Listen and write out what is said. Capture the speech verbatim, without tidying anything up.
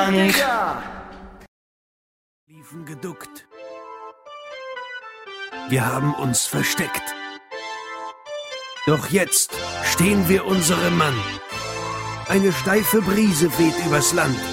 Dank. Liefen geduckt. Wir haben uns versteckt. Doch jetzt stehen wir unserem Mann. Eine steife Brise weht übers Land.